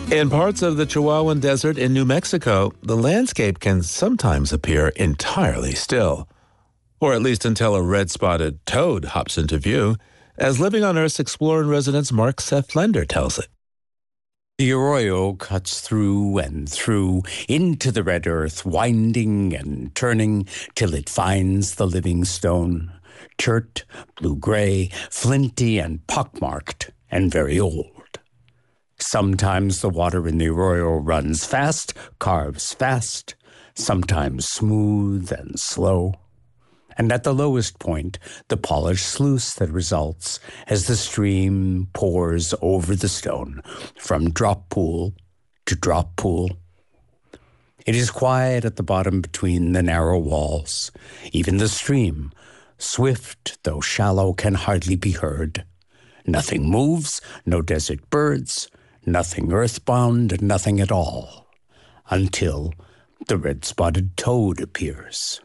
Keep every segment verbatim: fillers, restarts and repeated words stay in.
In parts of the Chihuahuan Desert in New Mexico, the landscape can sometimes appear entirely still, or at least until a red-spotted toad hops into view, as Living on Earth's Explorer-in-Residence Mark Seth Lender tells it. The arroyo cuts through and through into the red earth, winding and turning till it finds the living stone, chert, blue-gray, flinty and pockmarked, and very old. Sometimes the water in the arroyo runs fast, carves fast, sometimes smooth and slow. And at the lowest point, the polished sluice that results as the stream pours over the stone from drop pool to drop pool. It is quiet at the bottom between the narrow walls. Even the stream, swift though shallow, can hardly be heard. Nothing moves, no desert birds, nothing earthbound, nothing at all, until the red-spotted toad appears.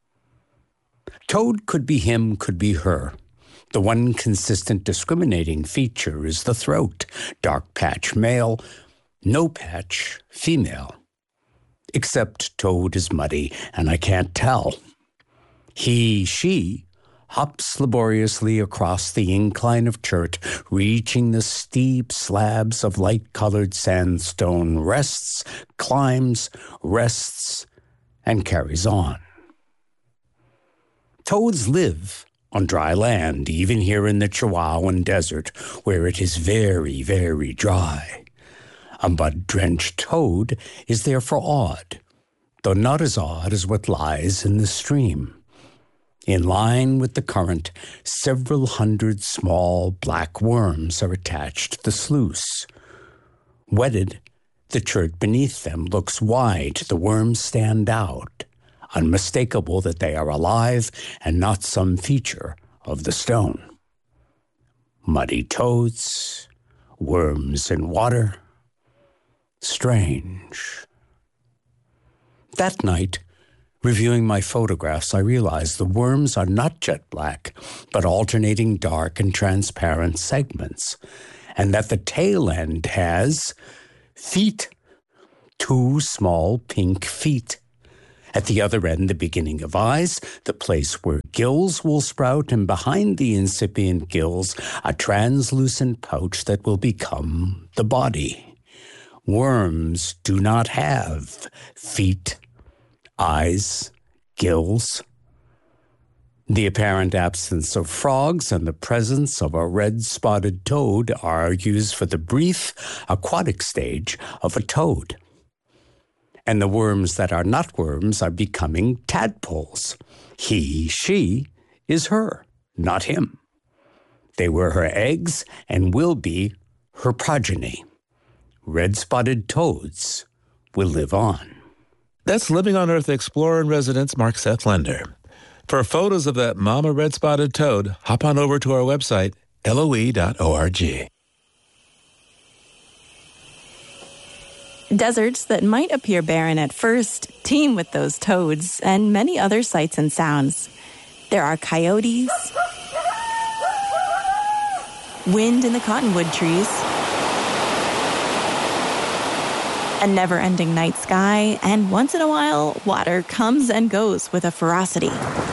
Toad could be him, could be her. The one consistent discriminating feature is the throat. Dark patch male, no patch female. Except toad is muddy, and I can't tell. He, she, hops laboriously across the incline of chert, reaching the steep slabs of light-colored sandstone, rests, climbs, rests, and carries on. Toads live on dry land, even here in the Chihuahuan Desert, where it is very, very dry. A mud-drenched toad is therefore odd, though not as odd as what lies in the stream. In line with the current, several hundred small black worms are attached to the sluice. Wetted, the chert beneath them looks wide. The worms stand out, unmistakable that they are alive and not some feature of the stone. Muddy toads, worms in water. Strange. That night, reviewing my photographs, I realized the worms are not jet black, but alternating dark and transparent segments, and that the tail end has feet, two small pink feet. At the other end, the beginning of eyes, the place where gills will sprout, and behind the incipient gills, a translucent pouch that will become the body. Worms do not have feet, eyes, gills. The apparent absence of frogs and the presence of a red-spotted toad argues for the brief aquatic stage of a toad. And the worms that are not worms are becoming tadpoles. He, she, is her, not him. They were her eggs and will be her progeny. Red-spotted toads will live on. That's Living on Earth Explorer-in-Residence Mark Seth Lender. For photos of that mama red-spotted toad, hop on over to our website, L O E dot org. Deserts that might appear barren at first teem with those toads and many other sights and sounds. There are coyotes, wind in the cottonwood trees, a never-ending night sky, and once in a while, water comes and goes with a ferocity.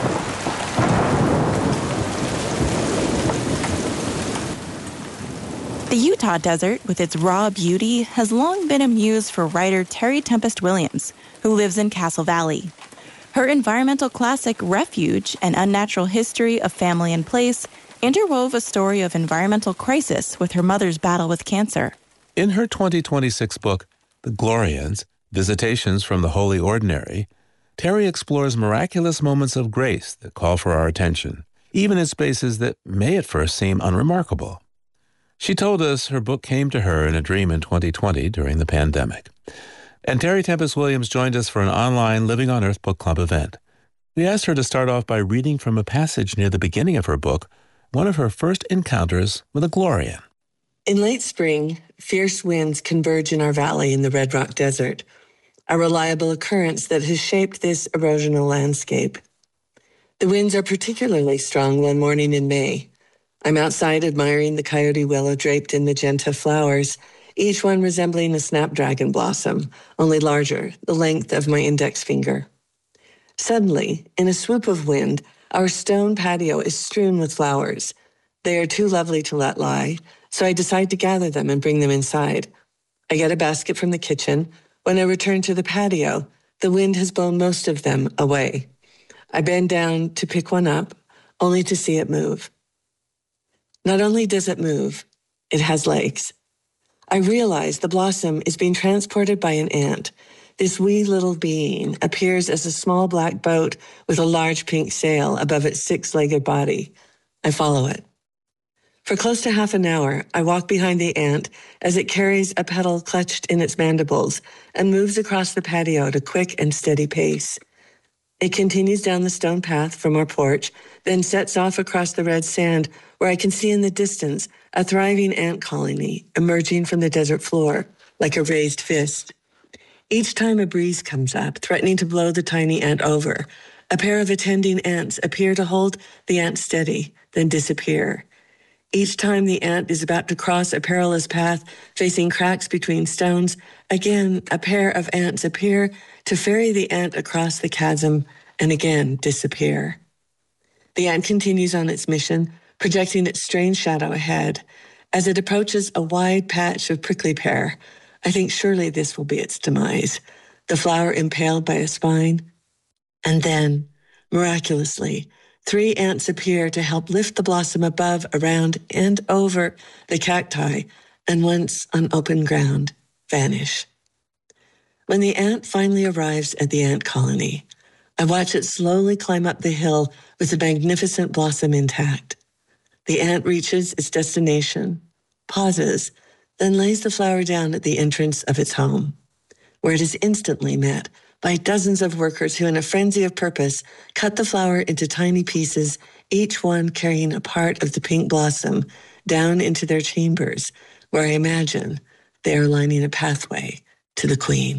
The Utah desert, with its raw beauty, has long been a muse for writer Terry Tempest Williams, who lives in Castle Valley. Her environmental classic, Refuge, An Unnatural History of Family and Place, interwove a story of environmental crisis with her mother's battle with cancer. In her twenty twenty-six book, The Glorians, Visitations from the Holy Ordinary, Terry explores miraculous moments of grace that call for our attention, even in spaces that may at first seem unremarkable. She told us her book came to her in a dream in twenty twenty during the pandemic. And Terry Tempest Williams joined us for an online Living on Earth book club event. We asked her to start off by reading from a passage near the beginning of her book, one of her first encounters with a Glorian. In late spring, fierce winds converge in our valley in the Red Rock Desert, a reliable occurrence that has shaped this erosional landscape. The winds are particularly strong one morning in May. I'm outside admiring the coyote willow draped in magenta flowers, each one resembling a snapdragon blossom, only larger, the length of my index finger. Suddenly, in a swoop of wind, our stone patio is strewn with flowers. They are too lovely to let lie, so I decide to gather them and bring them inside. I get a basket from the kitchen. When I return to the patio, the wind has blown most of them away. I bend down to pick one up, only to see it move. Not only does it move, it has legs. I realize the blossom is being transported by an ant. This wee little being appears as a small black boat with a large pink sail above its six-legged body. I follow it. For close to half an hour, I walk behind the ant as it carries a petal clutched in its mandibles and moves across the patio at a quick and steady pace. It continues down the stone path from our porch, then sets off across the red sand where I can see in the distance a thriving ant colony emerging from the desert floor like a raised fist. Each time a breeze comes up, threatening to blow the tiny ant over, a pair of attending ants appear to hold the ant steady, then disappear. Each time the ant is about to cross a perilous path facing cracks between stones, again a pair of ants appear to ferry the ant across the chasm and again disappear. The ant continues on its mission, projecting its strange shadow ahead. As it approaches a wide patch of prickly pear, I think surely this will be its demise, the flower impaled by a spine. And then, miraculously, three ants appear to help lift the blossom above, around, and over the cacti, and once on open ground, vanish. When the ant finally arrives at the ant colony, I watch it slowly climb up the hill with the magnificent blossom intact. The ant reaches its destination, pauses, then lays the flower down at the entrance of its home, where it is instantly met by dozens of workers who, in a frenzy of purpose, cut the flower into tiny pieces, each one carrying a part of the pink blossom down into their chambers, where I imagine they are lining a pathway to the queen.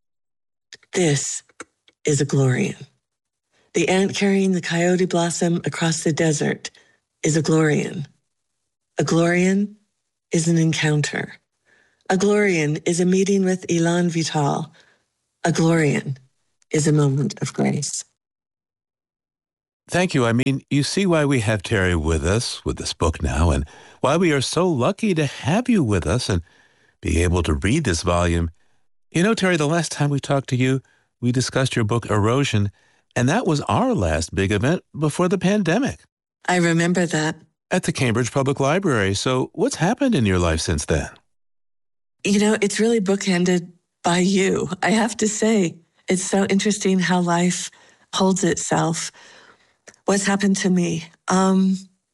This is a Glorian. The ant carrying the coyote blossom across the desert is a Glorian. A Glorian is an encounter. A Glorian is a meeting with Elan Vital. A Glorian is a moment of grace. Thank you. I mean, you see why we have Terry with us with this book now, and why we are so lucky to have you with us and be able to read this volume. You know, Terry, the last time we talked to you, we discussed your book, Erosion, and that was our last big event before the pandemic. I remember that. At the Cambridge Public Library. So what's happened in your life since then? You know, it's really bookended by you. I have to say, it's so interesting how life holds itself. What's happened to me? Um,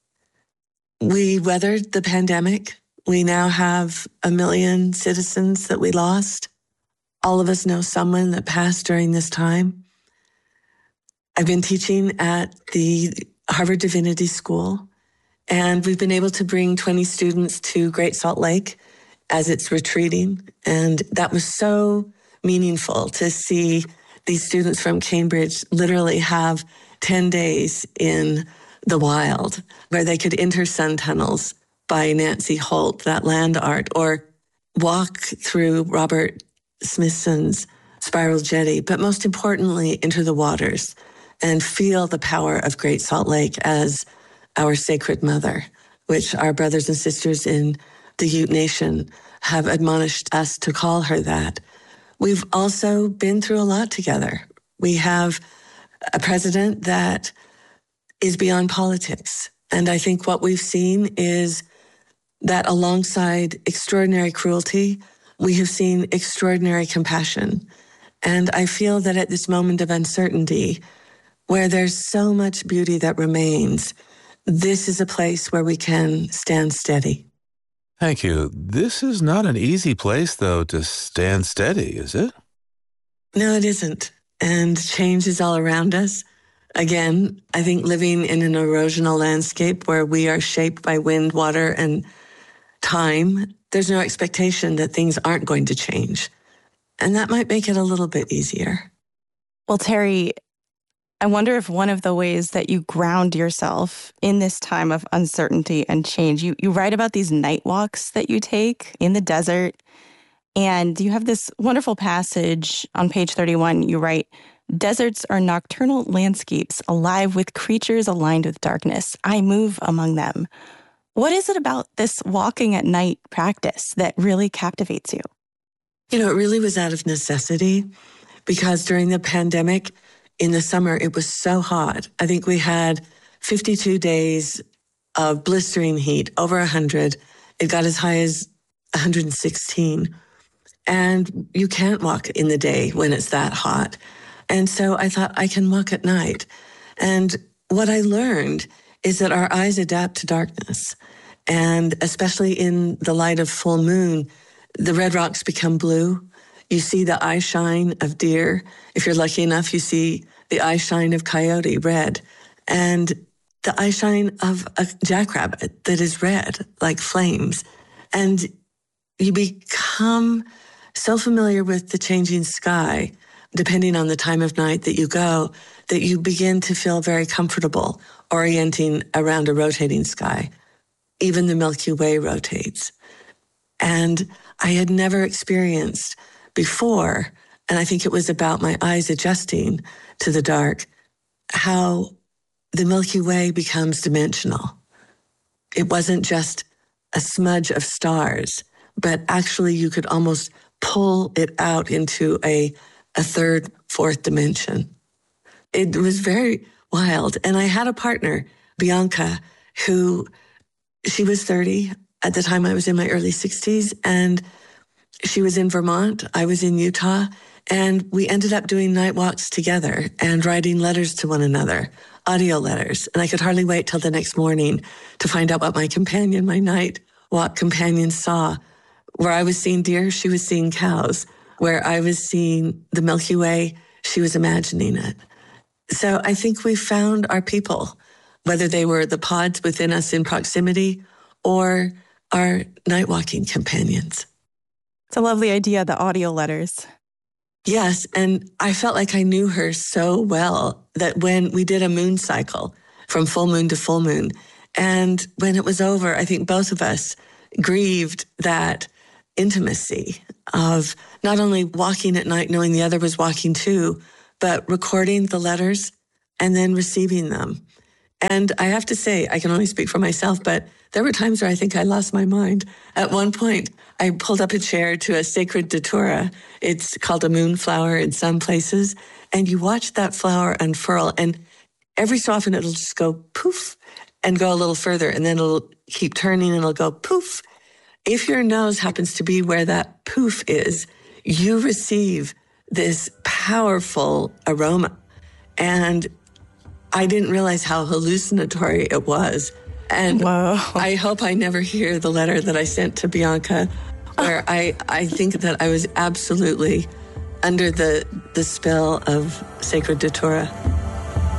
we weathered the pandemic. We now have a million citizens that we lost. All of us know someone that passed during this time. I've been teaching at the Harvard Divinity School, and we've been able to bring twenty students to Great Salt Lake as it's retreating. And that was so meaningful to see these students from Cambridge literally have ten days in the wild where they could enter Sun Tunnels by Nancy Holt, that land art, or walk through Robert Smithson's Spiral Jetty, but most importantly, enter the waters and feel the power of Great Salt Lake as our sacred mother, which our brothers and sisters in the Ute Nation have admonished us to call her that. We've also been through a lot together. We have a president that is beyond politics. And I think what we've seen is that alongside extraordinary cruelty, we have seen extraordinary compassion. And I feel that at this moment of uncertainty, where there's so much beauty that remains, this is a place where we can stand steady. Thank you. This is not an easy place, though, to stand steady, is it? No, it isn't. And change is all around us. Again, I think living in an erosional landscape where we are shaped by wind, water, and time, there's no expectation that things aren't going to change. And that might make it a little bit easier. Well, Terry, I wonder if one of the ways that you ground yourself in this time of uncertainty and change, you, you write about these night walks that you take in the desert. And you have this wonderful passage on page thirty-one. You write, "Deserts are nocturnal landscapes alive with creatures aligned with darkness. I move among them." What is it about this walking at night practice that really captivates you? You know, it really was out of necessity because during the pandemic, in the summer, it was so hot. I think we had fifty-two days of blistering heat, over one hundred. It got as high as one hundred sixteen. And you can't walk in the day when it's that hot. And so I thought, I can walk at night. And what I learned is that our eyes adapt to darkness. And especially in the light of full moon, the red rocks become blue. You see the eye shine of deer. If you're lucky enough, you see the eye shine of coyote, red. And the eye shine of a jackrabbit that is red, like flames. And you become so familiar with the changing sky, depending on the time of night that you go, that you begin to feel very comfortable orienting around a rotating sky. Even the Milky Way rotates. And I had never experienced before, and I think it was about my eyes adjusting to the dark, how the Milky Way becomes dimensional. It wasn't just a smudge of stars, but actually you could almost pull it out into a, a third, fourth dimension. It was very wild. And I had a partner, Bianca, who, she was thirty. At the time I was in my early sixties, and she was in Vermont. I was in Utah. And we ended up doing night walks together and writing letters to one another, audio letters. And I could hardly wait till the next morning to find out what my companion, my night walk companion, saw. Where I was seeing deer, she was seeing cows. Where I was seeing the Milky Way, she was imagining it. So I think we found our people, whether they were the pods within us in proximity or our night walking companions. It's a lovely idea, the audio letters. Yes, and I felt like I knew her so well that when we did a moon cycle from full moon to full moon, and when it was over, I think both of us grieved that intimacy of not only walking at night knowing the other was walking too, but recording the letters and then receiving them. And I have to say, I can only speak for myself, but there were times where I think I lost my mind. At one point, I pulled up a chair to a sacred datura. It's called a moonflower in some places. And you watch that flower unfurl, and every so often it'll just go poof and go a little further, and then it'll keep turning and it'll go poof. If your nose happens to be where that poof is, you receive this powerful aroma. And I didn't realize how hallucinatory it was. And Whoa. I hope I never hear the letter that I sent to Bianca, where I, I think that I was absolutely under the, the spell of sacred datura.